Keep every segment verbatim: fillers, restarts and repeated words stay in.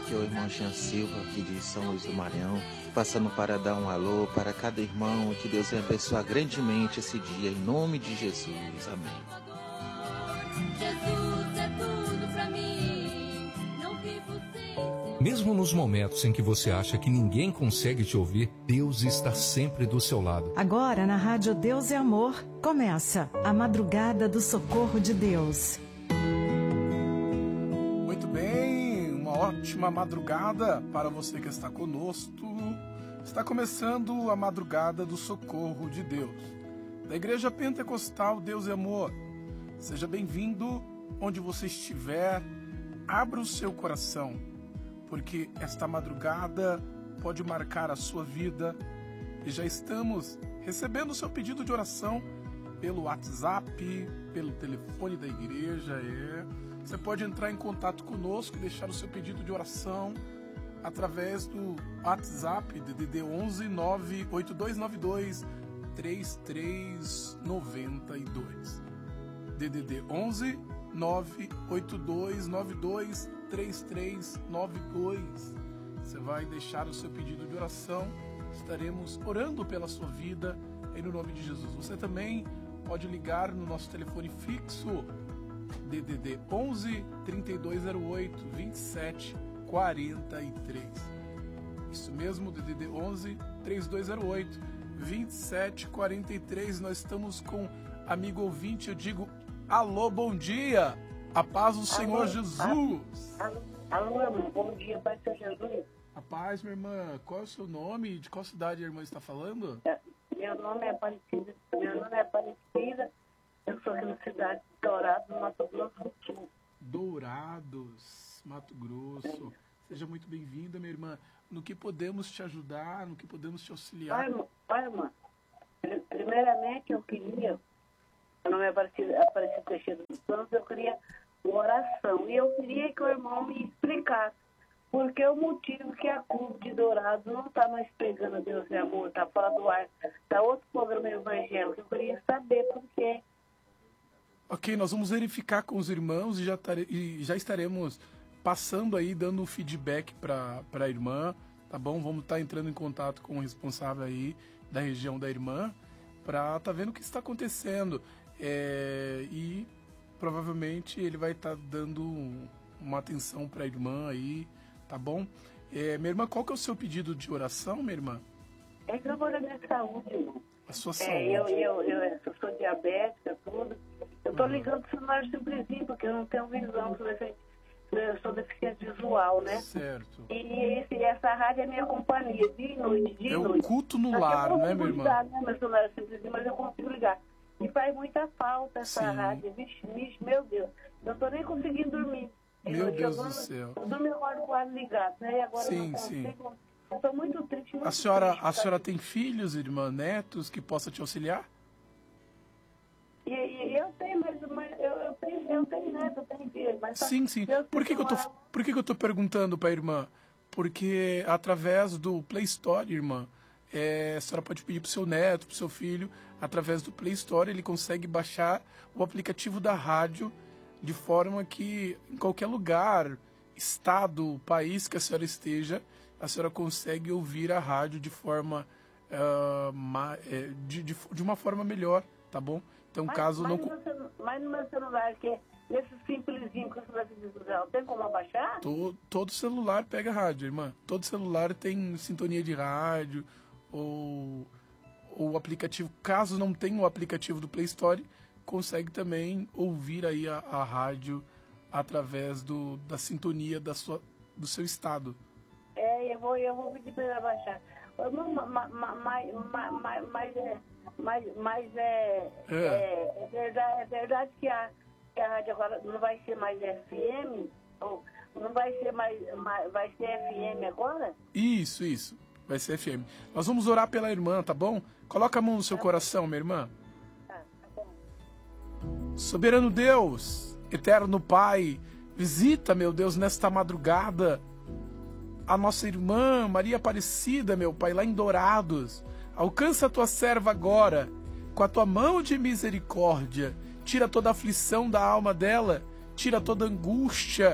aqui é o irmão Jean Silva, aqui de São Luís do Maranhão, passando para dar um alô para cada irmão, que Deus venha abençoar grandemente esse dia, em nome de Jesus, amém. Jesus é tudo pra mim, não vivo sem... Mesmo nos momentos em que você acha que ninguém consegue te ouvir, Deus está sempre do seu lado. Agora na Rádio Deus é Amor, começa a Madrugada do Socorro de Deus. Muito bem, uma ótima madrugada para você que está conosco. Está começando a Madrugada do Socorro de Deus, da Igreja Pentecostal Deus é Amor. Seja bem-vindo onde você estiver, abra o seu coração, porque esta madrugada pode marcar a sua vida e já estamos recebendo o seu pedido de oração pelo WhatsApp, pelo telefone da igreja. É. Você pode entrar em contato conosco e deixar o seu pedido de oração através do WhatsApp D D D onze nove oito dois nove dois três três nove dois. D D D onze nove oito dois nove dois três três nove dois. Você vai deixar o seu pedido de oração, estaremos orando pela sua vida em nome de Jesus. Você também pode ligar no nosso telefone fixo D D D onze trinta e dois zero oito vinte e sete quarenta e três. Isso mesmo, D D D onze trinta e dois zero oito vinte e sete quarenta e três. Nós estamos com amigo ouvinte, eu digo alô, bom dia, a paz do alô, Senhor Jesus. Alô, alô, irmão, bom dia, paz do Senhor Jesus. A paz, minha irmã, qual é o seu nome? De qual cidade a irmã está falando? Meu nome é Aparecida, meu nome é Aparecida, eu sou aqui na cidade de Dourados, no Mato Grosso do Sul. Dourados, Mato Grosso. Seja muito bem-vinda, minha irmã. No que podemos te ajudar, no que podemos te auxiliar? Pai, irmã, pai, irmã, primeiramente eu queria, meu nome é Aparecida, Aparecida Teixeira dos Santos, eu queria uma oração. E eu queria que o irmão me explicasse porque o motivo que a Clube de Dourados não está mais pregando Deus é Amor, está fora do ar, está outro programa evangélico. Eu queria saber por quê. Ok, nós vamos verificar com os irmãos e já, tare, e já estaremos passando aí, dando um feedback para a irmã, tá bom? Vamos estar tá entrando em contato com o responsável aí da região da irmã para estar tá vendo o que está acontecendo. É, e provavelmente ele vai estar tá dando uma atenção para a irmã aí, tá bom? É, minha irmã, qual que é o seu pedido de oração, minha irmã? É que eu vou da minha saúde, irmão. A sua saúde. É, eu, eu, eu, eu sou diabética, tudo. Eu tô ligando o celular simplesinho, porque eu não tenho visão, eu sou deficiente visual, né? Certo. E esse, essa rádio é minha companhia, dia e noite, dia é e noite. É o culto no lar, né, minha irmã? Ligar, né, meu celular é simplesinho, mas eu consigo ligar. E faz muita falta essa Sim. rádio. Vixe, vixe, meu Deus. Eu não tô nem conseguindo dormir. Meu eu, Deus eu, do eu, céu. Eu dormi agora com o ar ligado, né? E agora sim, eu não consigo. Sim. Eu tô muito triste, muito a senhora, triste. A senhora tem filhos, irmã, netos que possa te auxiliar? E, e eu tenho, mas, mas eu, eu tenho, eu tenho neto, eu tenho filho. Mas sim, sim. Por que, que, eu tô, por que, que eu tô perguntando para a irmã? Porque através do Play Store, irmã, é, a senhora pode pedir para o seu neto, para o seu filho, através do Play Store, ele consegue baixar o aplicativo da rádio de forma que em qualquer lugar, estado, país que a senhora esteja, a senhora consegue ouvir a rádio de forma uh, ma, é, de, de, de uma forma melhor, tá bom? Então, mas, caso mas não... No meu, mas no meu celular, que é nesse simplesinho que você vai tem como abaixar? Todo, todo celular pega rádio, irmã. Todo celular tem sintonia de rádio ou o aplicativo. Caso não tenha o aplicativo do Play Store, consegue também ouvir aí a, a rádio através do, da sintonia da sua, do seu estado. É, eu vou, eu vou pedir para ele abaixar. Mas, mas, mas, mas, é, mas, mas é, é. É, é, verdade, é verdade que a, que a rádio agora não vai ser mais F M? Ou não vai ser mais, mais vai ser F M agora? Isso, isso. Vai ser F M. Nós vamos orar pela irmã, tá bom? Coloca a mão no seu tá coração, bom. Minha irmã. Tá, tá bom. Soberano Deus, eterno Pai, visita, meu Deus, nesta madrugada a nossa irmã Maria Aparecida, meu Pai, lá em Dourados. Alcança a tua serva agora, com a tua mão de misericórdia. Tira toda a aflição da alma dela, tira toda a angústia,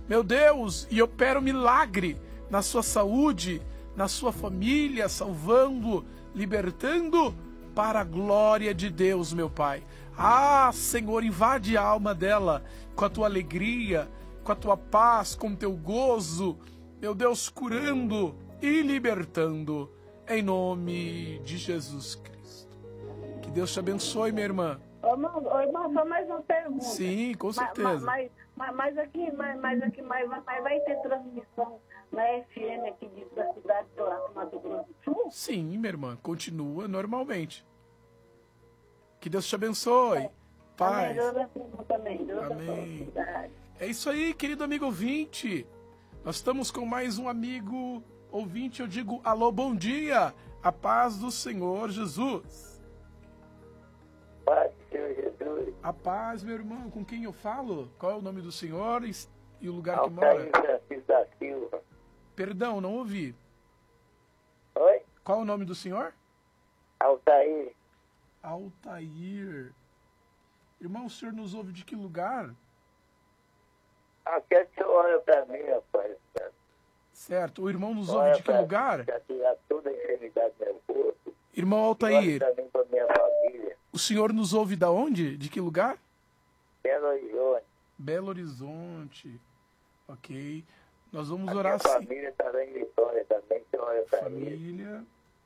Meu Deus, e opera um milagre na sua saúde, na sua família, salvando, libertando para a glória de Deus, meu Pai. Ah, Senhor, invade a alma dela com a tua alegria, com a tua paz, com o teu gozo, meu Deus, curando e libertando, em nome de Jesus Cristo. Que Deus te abençoe, minha irmã. Ô, irmão, ô, irmão, só mais uma pergunta. Sim, com Ma- certeza. ma- Mas, mas, mas aqui, mas, mas aqui mas, mas vai ter transmissão na F M aqui de, da cidade do Mato Grosso do Sul? Sim, minha irmã, continua normalmente. Que Deus te abençoe. Paz. Amém. Deus abençoe também. Deus Amém. abençoe. É isso aí, querido amigo ouvinte. Nós estamos com mais um amigo ouvinte. Eu digo alô, bom dia. A paz do Senhor Jesus. Paz do Senhor Jesus. A paz, meu irmão. Com quem eu falo? Qual é o nome do Senhor e, e o lugar que Altair mora? Francisco da Silva. Perdão, não ouvi. Oi? Qual é o nome do senhor? Altair. Altair. Irmão, o senhor nos ouve de que lugar? Ah, quero que o senhor olhe para mim, rapaz. Certo. O irmão nos ouve Olha de que pra- lugar? Pra tirar toda a enfermidade do meu corpo. Irmão Olha Altair, para mim, para minha família. o senhor nos ouve da onde? De que lugar? Belo Horizonte. Belo Horizonte. Ok. Nós vamos A minha orar sim. família está lá em Vitória também. Você olha para mim. Família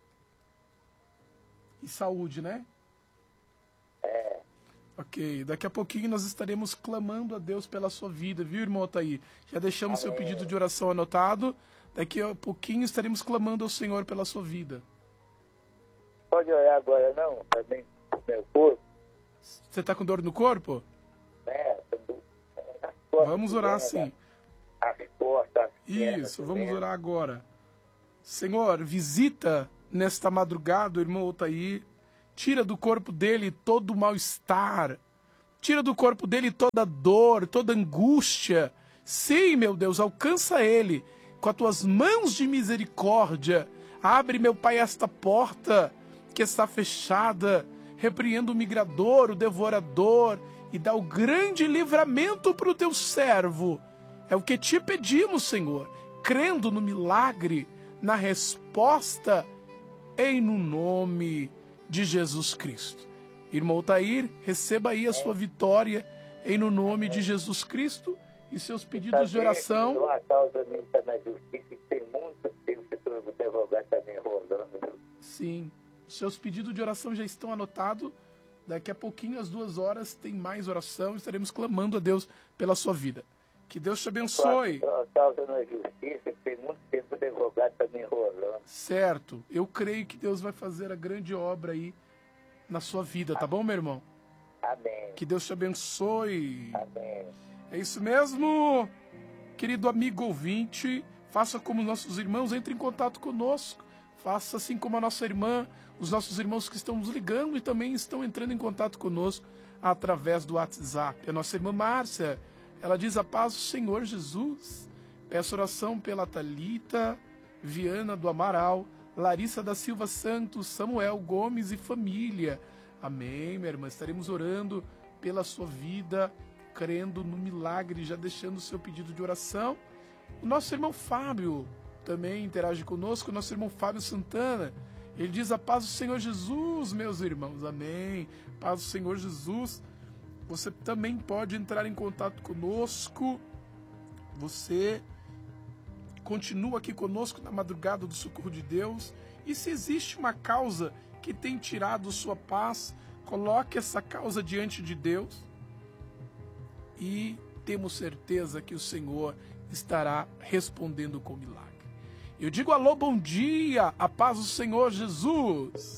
e saúde, né? É. Ok. Daqui a pouquinho nós estaremos clamando a Deus pela sua vida, viu, irmão Altair? Já deixamos seu pedido de oração anotado. Daqui a pouquinho estaremos clamando ao Senhor pela sua vida. Pode olhar agora não, também pro meu corpo. Você está com dor no corpo? Né? As costas Vamos orar doendo, sim. As costas, as pernas Isso, vamos doendo. orar agora. Senhor, visita nesta madrugada o irmão Altair. Tira do corpo dele todo o mal-estar. Tira do corpo dele toda dor, toda angústia. Sim, meu Deus, alcança ele com as tuas mãos de misericórdia. Abre, meu Pai, esta porta que está fechada. Repreenda o migrador, o devorador, e dá o grande livramento para o teu servo. É o que te pedimos, Senhor, crendo no milagre, na resposta, em no nome de Jesus Cristo. Irmão Altair, receba aí a sua vitória, em no nome de Jesus Cristo, e seus pedidos de oração. Uma causa minha está na justiça e tem muito tempo que o advogado está me enrolando. viu? Sim, seus pedidos de oração já estão anotados. Daqui a pouquinho, às duas horas, tem mais oração. Estaremos clamando a Deus pela sua vida. Que Deus te abençoe. Uma causa na justiça que tem muito tempo que o advogado está me enrolando. Certo. Eu creio que Deus vai fazer a grande obra aí na sua vida, tá bom, meu irmão? Amém. Que Deus te abençoe. Amém. É isso mesmo, querido amigo ouvinte. Faça como nossos irmãos, entre em contato conosco. Faça assim como a nossa irmã, os nossos irmãos que estão nos ligando e também estão entrando em contato conosco através do WhatsApp. A nossa irmã Márcia, ela diz: a paz do Senhor Jesus. Peço oração pela Thalita, Viana do Amaral, Larissa da Silva Santos, Samuel Gomes e família. Amém, minha irmã. Estaremos orando pela sua vida, crendo no milagre, já deixando o seu pedido de oração. O nosso irmão Fábio também interage conosco, o nosso irmão Fábio Santana. Ele diz: a paz do Senhor Jesus, meus irmãos. Amém. Paz do Senhor Jesus. Você também pode entrar em contato conosco. Você continua aqui conosco na madrugada do Socorro de Deus. E se existe uma causa que tem tirado sua paz, coloque essa causa diante de Deus. E temos certeza que o Senhor estará respondendo com milagre. Eu digo alô, bom dia, a paz do Senhor Jesus.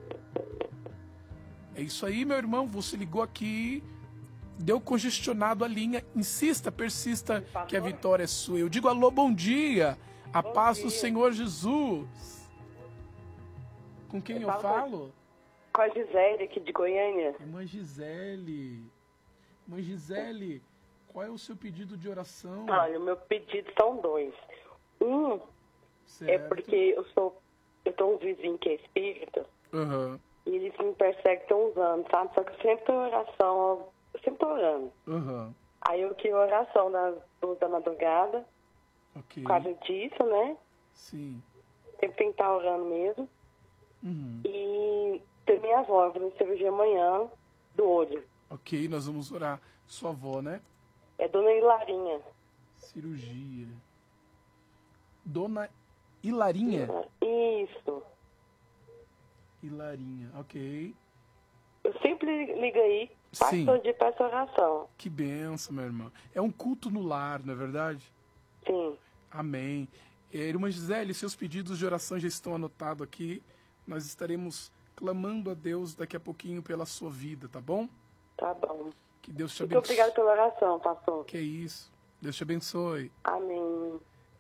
É isso aí, meu irmão, você ligou aqui, deu congestionado a linha, insista, persista, que a vitória é sua. Eu digo alô, bom dia, a paz do Senhor Jesus. Com quem eu falo? Com a Gisele, aqui de Goiânia. Irmã Gisele. Irmã Gisele, qual é o seu pedido de oração? Olha, o meu pedido são dois. Um Certo. é porque eu sou. Eu tenho um vizinho que é espírita Aham, e ele me persegue tem uns anos, sabe? Só que eu sempre tô em oração, eu sempre tô orando. aham. Aí eu queria oração das duas da madrugada, Ok. por causa disso, né? Sim. Sempre tem que estar orando mesmo. Uhum. E ter minha avó fazendo cirurgia amanhã do olho. Ok, nós vamos orar. Sua avó, né? É Dona Hilarinha. Cirurgia. Dona Hilarinha. Isso. Hilarinha, ok. Eu sempre ligo aí, Sim. passo de peço oração. Que benção, meu irmão. É um culto no lar, não é verdade? Sim. Amém. Eh, Irmã Gisele, seus pedidos de oração já estão anotados aqui. Nós estaremos clamando a Deus daqui a pouquinho pela sua vida, tá bom? Tá bom. Que Deus te Muito abençoe. obrigada pela oração, pastor. Que é isso. Deus te abençoe. Amém.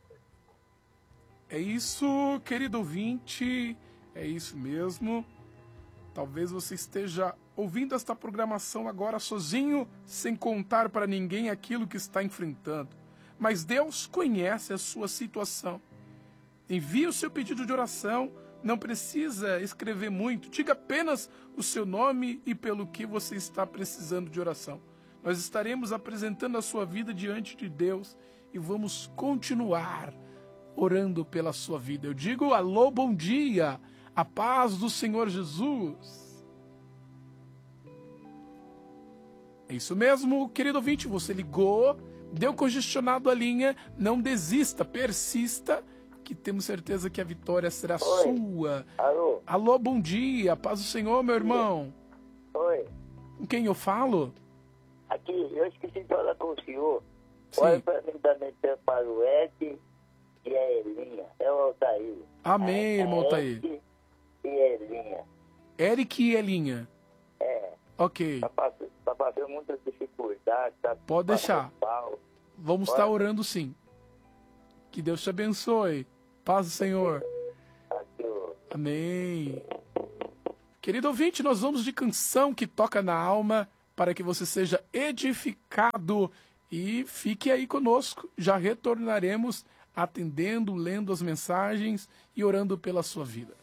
É isso, querido ouvinte. É isso mesmo. Talvez você esteja ouvindo esta programação agora sozinho, sem contar para ninguém aquilo que está enfrentando. Mas Deus conhece a sua situação. Envie o seu pedido de oração. Não precisa escrever muito. Diga apenas o seu nome e pelo que você está precisando de oração. Nós estaremos apresentando a sua vida diante de Deus e vamos continuar orando pela sua vida. Eu digo alô, bom dia, a paz do Senhor Jesus. É isso mesmo, querido ouvinte, você ligou, deu congestionado a linha, não desista, persista, que temos certeza que a vitória será Oi. sua. Alô? Alô, bom dia, paz do Senhor, meu irmão. Oi. Com quem eu falo? Aqui, eu esqueci de falar com o senhor. Sim. Olha para mim também para o Ed e a Elinha. É o Altair. Amém, irmão Altair. Ed e a Elinha. Eric e Elinha. É. Ok, Tá passando, tá passando muitas dificuldades. Tá Pode deixar. passando pau. vamos Bora. estar orando sim. Que Deus te abençoe. Paz do Senhor. Aqui, ó. Amém. Querido ouvinte, nós vamos de canção que toca na alma para que você seja edificado e fique aí conosco. Já retornaremos atendendo, lendo as mensagens e orando pela sua vida.